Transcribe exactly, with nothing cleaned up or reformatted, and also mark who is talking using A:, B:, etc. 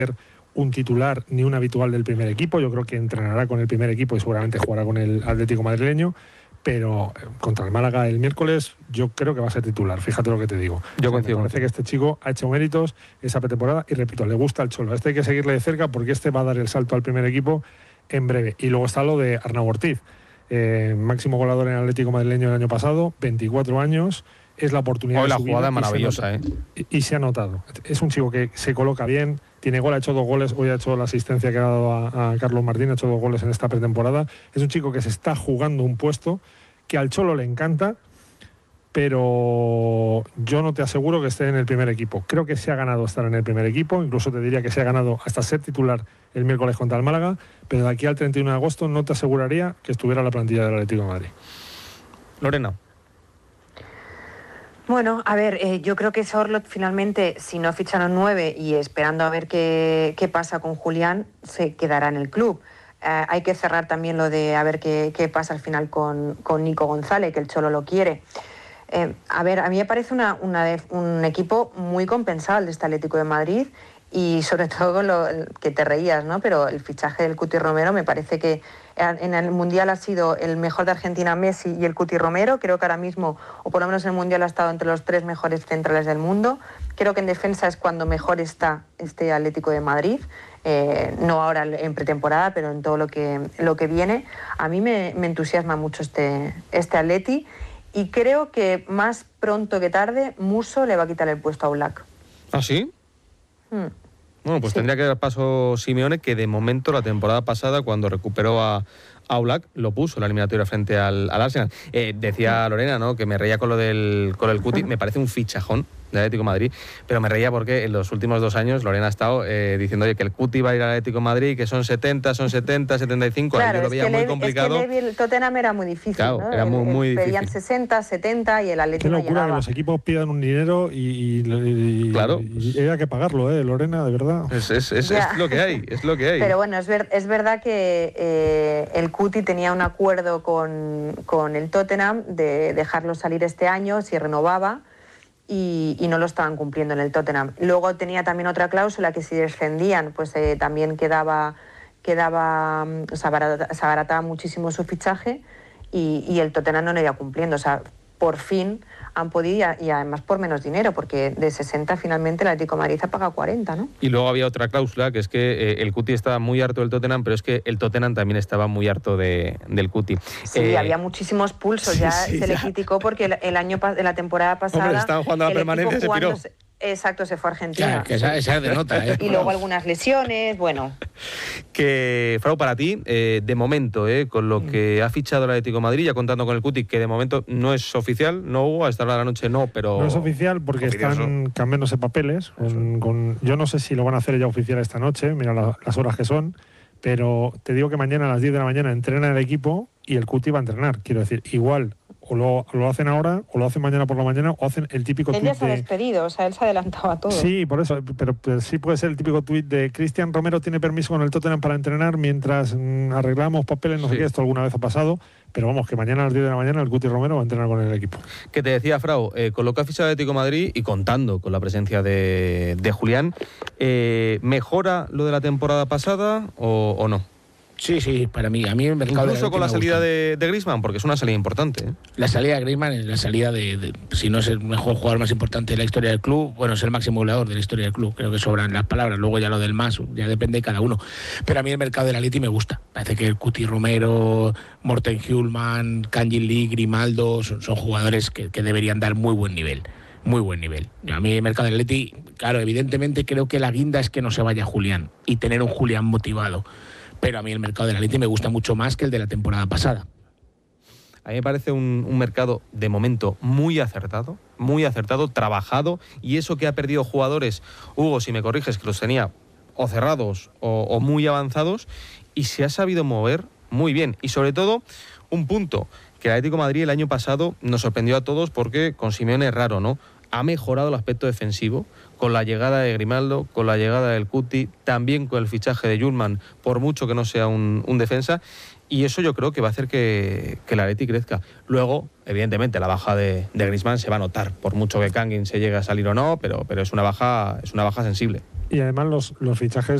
A: un titular ni un habitual del primer equipo. Yo creo que entrenará con el primer equipo y seguramente jugará con el Atlético madrileño, pero contra el Málaga el miércoles yo creo que va a ser titular, fíjate lo que te digo.
B: Yo
A: o sea,
B: coincido.
A: Me parece que este chico ha hecho méritos esa pretemporada y repito, le gusta el Cholo. Este hay que seguirle de cerca porque este va a dar el salto al primer equipo en breve. Y luego está lo de Arnau Ortiz, eh, máximo goleador en el Atlético madrileño el año pasado, veinticuatro años. Es la oportunidad
B: Hoy
A: de
B: la
A: su
B: jugada
A: vida,
B: maravillosa,
A: y se, ¿eh? y, y se ha notado. Es un chico que se coloca bien, tiene gol, ha hecho dos goles, hoy ha hecho la asistencia que ha dado a, a Carlos Martín, ha hecho dos goles en esta pretemporada. Es un chico que se está jugando un puesto que al Cholo le encanta, pero yo no te aseguro que esté en el primer equipo. Creo que se ha ganado estar en el primer equipo, incluso te diría que se ha ganado hasta ser titular el miércoles contra el Málaga, pero de aquí al treinta y uno de agosto no te aseguraría que estuviera en la plantilla del Atlético de Madrid.
B: Lorena.
C: Bueno, a ver, eh, yo creo que Sorloth finalmente, si no ficharon nueve y esperando a ver qué, qué pasa con Julián, se quedará en el club. Eh, hay que cerrar también lo de a ver qué, qué pasa al final con, con Nico González, que el Cholo lo quiere. Eh, a ver, a mí me parece una, una, un equipo muy compensado el de este Atlético de Madrid y sobre todo con lo que te reías, ¿no? Pero el fichaje del Cuti Romero me parece que en el Mundial ha sido el mejor de Argentina Messi y el Cuti Romero. Creo que ahora mismo, o por lo menos en el Mundial, ha estado entre los tres mejores centrales del mundo. Creo que en defensa es cuando mejor está este Atlético de Madrid. Eh, no ahora en pretemporada, pero en todo lo que, lo que viene. A mí me, me entusiasma mucho este, este Atleti y creo que más pronto que tarde Musso le va a quitar el puesto a Oblak.
B: ¿Ah, sí?
C: Hmm.
B: Bueno, pues
C: Sí.
B: tendría que dar paso Simeone, que de momento la temporada pasada, cuando recuperó a, a Oblak, lo puso en la eliminatoria frente al, al Arsenal. Eh, decía Lorena, ¿no?, que me reía con lo del con el Cuti. Me parece un fichajón de Atlético de Madrid, pero me reía porque en los últimos dos años Lorena ha estado eh, diciendo, oye, que el Cuti va a ir al Atlético de Madrid, que son setenta, son setenta, setenta y cinco.
C: Claro,
B: yo lo
C: es
B: veía
C: que
B: muy
C: el,
B: complicado.
C: Es que el, el Tottenham era muy difícil,
B: Claro,
C: ¿no?
B: era muy, muy
C: el, el, pedían
B: difícil.
C: sesenta, setenta y el Atlético
A: Qué
C: no
A: locura que
C: llegaba.
A: los equipos pidan un dinero y, y, y,
B: Claro.
A: y haya que pagarlo, ¿eh, Lorena? De verdad.
B: Es, es, es, es lo que hay, es lo que hay.
C: Pero bueno, es, ver, es verdad que eh, el Cuti tenía un acuerdo con, con el Tottenham de dejarlo salir este año si renovaba y, y no lo estaban cumpliendo en el Tottenham. Luego tenía también otra cláusula que si descendían, pues eh, también quedaba, quedaba o sea, barata, se abarataba muchísimo su fichaje y, y el Tottenham no lo iba cumpliendo. O sea, por fin han podido, y además por menos dinero, porque de sesenta finalmente el Atlético de Madrid ha pagado cuarenta, ¿no?
B: Y luego había otra cláusula, que es que eh, el Cuti estaba muy harto del Tottenham, pero es que el Tottenham también estaba muy harto de, del Cuti.
C: Sí,
B: eh,
C: había muchísimos pulsos,
B: sí,
C: ya
B: sí,
C: se
B: ya.
C: le criticó porque el, el año de la temporada pasada...
B: Hombre, estaban jugando a la
C: el equipo
B: permanencia, se piró.
C: jugándose- Exacto, se fue a Argentina.
D: Claro, que esa, esa denota, ¿eh?
C: Y luego algunas lesiones, bueno...
B: Que, Frau, para ti, eh, de momento, eh, con lo que ha fichado el Atlético de Madrid, ya contando con el Cuti, que de momento no es oficial, no hubo, a esta hora de la noche no, pero...
A: No es oficial porque
B: Oficioso.
A: están cambiándose papeles. Con, con, yo no sé si lo van a hacer ya oficial esta noche, mira la, las horas que son, pero te digo que mañana a las diez de la mañana entrena el equipo y el Cuti va a entrenar. Quiero decir, igual o lo, lo hacen ahora, o lo hacen mañana por la mañana, o hacen el típico
C: Él
A: tuit
C: ya se ha
A: de...
C: despedido, o sea, él se adelantaba a todo.
A: Sí, por eso, pero, pero sí puede ser el típico tuit de Cristian Romero tiene permiso con el Tottenham para entrenar mientras mm, arreglamos papeles, no
B: Sí.
A: sé qué, esto alguna vez ha pasado, pero vamos, que mañana a las diez de la mañana el Cuti Romero va a entrenar con el equipo.
B: Que te decía, Frau, eh, con lo que ha fichado el Atlético de Madrid y contando con la presencia de, de Julián, eh, ¿mejora lo de la temporada pasada o, o no?
D: Sí, sí, para mí. A mí el mercado
B: Incluso
D: del
B: con la
D: Atleti me
B: salida
D: gusta.
B: de, de Griezmann, porque es una salida importante, ¿eh?
D: La salida de Griezmann es la salida de, de, si no es el mejor jugador más importante de la historia del club, bueno, es el máximo goleador de la historia del club. Creo que sobran las palabras. Luego ya lo del más, ya depende de cada uno. Pero a mí el mercado del Atleti me gusta. Parece que el Cuti Romero, Morten Hjulman, Kangin Lee, Grimaldo son, son jugadores que, que deberían dar muy buen nivel. Muy buen nivel. A mí el mercado del Atleti, claro, evidentemente creo que la guinda es que no se vaya Julián y tener un Julián motivado. Pero a mí el mercado del Atleti me gusta mucho más que el de la temporada pasada.
B: A mí me parece un, un mercado de momento muy acertado, muy acertado, trabajado, y eso que ha perdido jugadores, Hugo, si me corriges, que los tenía o cerrados o, o muy avanzados, y se ha sabido mover muy bien. Y sobre todo, un punto, que el Atlético de Madrid el año pasado nos sorprendió a todos porque con Simeone es raro, ¿no? Ha mejorado el aspecto defensivo con la llegada de Grimaldo, con la llegada del Cuti, también con el fichaje de Jurman, por mucho que no sea un, un defensa, y eso yo creo que va a hacer que, que el Atleti crezca. Luego, evidentemente, la baja de, de Griezmann se va a notar, por mucho que Kangin se llegue a salir o no, pero, pero es una baja, es una baja sensible.
A: Y además los, los fichajes